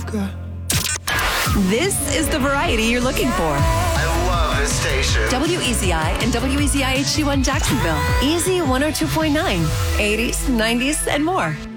you've got. This is the variety you're looking for. I love this station. WEZI and WEZI HD1 Jacksonville. Easy 102.9. 80s, 90s, and more.